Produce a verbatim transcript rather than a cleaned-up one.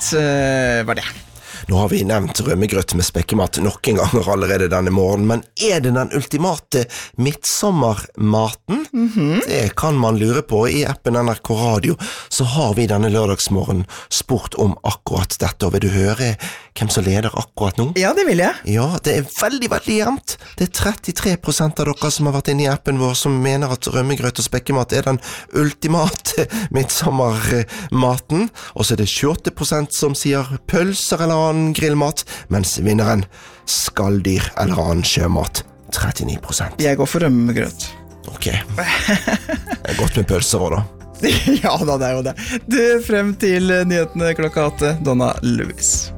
grøt uh, var det. Nå har vi nevnt rømmegrøt med spekkemat noen ganger allerede denne morgen, men er det den ultimate midtsommermaten? Mm-hmm. Det kan man lure på. I appen N R K Radio så har vi denne lørdagsmorgen spurt om akkurat dette, og vil du høre hvem som leder akkurat nå? Ja, det vil jeg. Ja, det er veldig, veldig jevnt. Det er trettitre prosent av dere som har vært inne i appen vår som mener at rømmegrøt og spekkemat er den ultimate midtsommermaten, og så er det tjueåtte prosent som sier pølser eller annen grillmat, mens vinneren skalldyr eller annen sjømat, trettini prosent. Jeg går for rømmegrøt. Ok. Det er godt med pølser også, da. Ja da, det er jo det. Du, frem til nyhetene klokka åtte, Donna Lewis.